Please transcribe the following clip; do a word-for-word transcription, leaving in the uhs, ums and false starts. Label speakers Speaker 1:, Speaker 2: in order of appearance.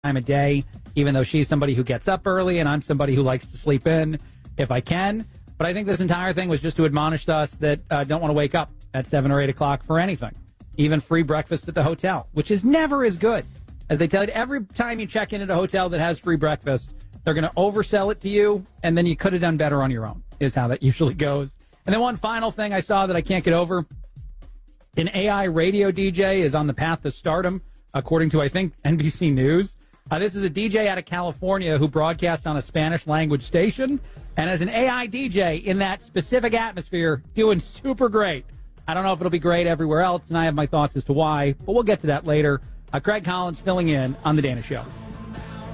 Speaker 1: time of day, even though she's somebody who gets up early and I'm somebody who likes to sleep in if I can. But I think this entire thing was just to admonish us that uh, don't want to wake up at seven or eight o'clock for anything, even free breakfast at the hotel, which is never as good. As they tell you, every time you check in at a hotel that has free breakfast, they're going to oversell it to you, and then you could have done better on your own, is how that usually goes. And then one final thing I saw that I can't get over, an A I radio D J is on the path to stardom, according to, I think, N B C News. Uh, this is a D J out of California who broadcasts on a Spanish-language station, and as an A I D J in that specific atmosphere, doing super great. I don't know if it'll be great everywhere else, and I have my thoughts as to why, but we'll get to that later. Uh, Craig Collins filling in on The Dana Show.